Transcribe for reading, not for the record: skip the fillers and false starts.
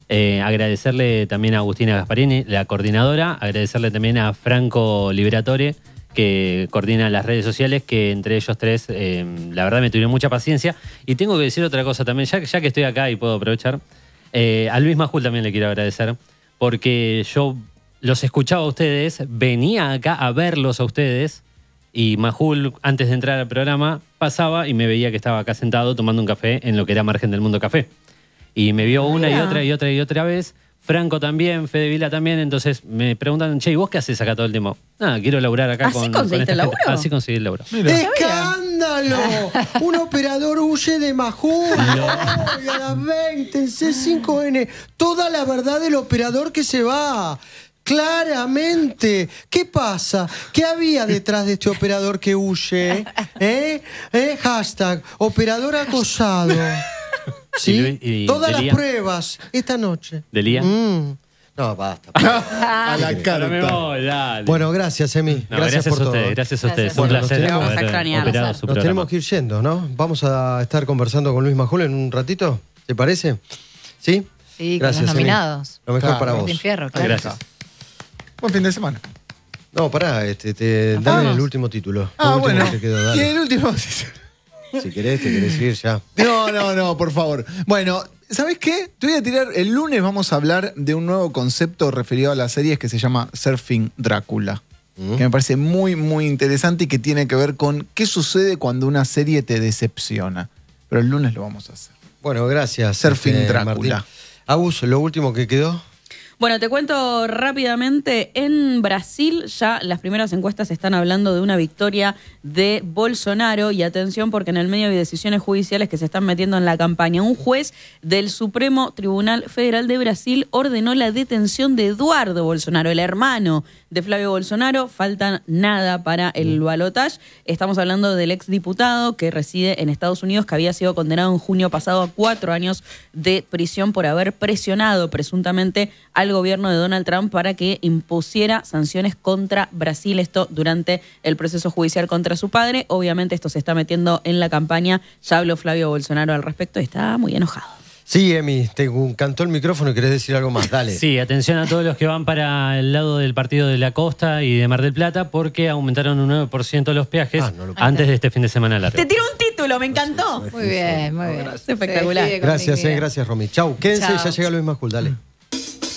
Agradecerle también a Agustina Gasparini, la coordinadora. Agradecerle también a Franco Liberatore, que coordina las redes sociales, que entre ellos tres, la verdad, me tuvieron mucha paciencia. Y tengo que decir otra cosa también, ya que estoy acá y puedo aprovechar. A Luis Majul también le quiero agradecer, porque yo los escuchaba a ustedes, venía acá a verlos a ustedes, y Majul, antes de entrar al programa, pasaba y me veía que estaba acá sentado tomando un café en lo que era Margen del Mundo Café. Y me vio una y otra vez. Franco también, Fede Vila también. Entonces me preguntan, che, ¿y vos qué haces acá todo el tiempo? Nada, quiero laburar acá con esta gente. Así conseguí el laburo. ¡Escándalo! Un operador huye de Majul. Y a las 20 en C5N. Toda la verdad del operador que se va. Claramente. ¿Qué pasa? ¿Qué había detrás de este operador que huye? Hashtag operador acosado. ¿Sí? Y Todas las pruebas esta noche. ¿Delía? No, basta. A la cara. Me voy, dale. Bueno, gracias, Emi. No, gracias por todo. Gracias a ustedes. Bueno, un placer vamos a haber extrañar. operado su Nos programa. tenemos que ir yendo, ¿no? Vamos a estar conversando con Luis Majul en un ratito. ¿Te parece? ¿Sí? Sí, Gracias, con los nominados. Lo mejor para vos. Martín Fierro, claro. Gracias. Buen fin de semana. No, pará, dame el último título. Bueno. Que te quedó, dale. Y el último... Si querés, te querés ir ya. No, por favor. Bueno, ¿sabes qué? Te voy a tirar, el lunes vamos a hablar de un nuevo concepto referido a las series que se llama Surfing Drácula. Que me parece muy, muy interesante y que tiene que ver con qué sucede cuando una serie te decepciona. Pero el lunes lo vamos a hacer. Bueno, gracias. Surfing Drácula. Martín. Agus, lo último que quedó. Bueno, te cuento rápidamente, en Brasil ya las primeras encuestas están hablando de una victoria de Bolsonaro y atención porque en el medio hay decisiones judiciales que se están metiendo en la campaña. Un juez del Supremo Tribunal Federal de Brasil ordenó la detención de Eduardo Bolsonaro, el hermano de Flavio Bolsonaro. Falta nada para el balotaje. Estamos hablando del exdiputado que reside en Estados Unidos, que había sido condenado en junio pasado a 4 años de prisión por haber presionado presuntamente al gobierno de Donald Trump para que impusiera sanciones contra Brasil. Esto durante el proceso judicial contra su padre. Obviamente esto se está metiendo en la campaña. Ya habló Flavio Bolsonaro al respecto y está muy enojado. Sí, Emi, te encantó el micrófono y querés decir algo más. Dale. Sí, atención a todos los que van para el lado del partido de la Costa y de Mar del Plata, porque aumentaron un 9% los peajes antes de este fin de semana largo. Te tiro un título, me encantó. Muy bien, muy bien. Espectacular. Gracias, gracias, Romy. Chau, quédense, ya llega Luis Majul, dale.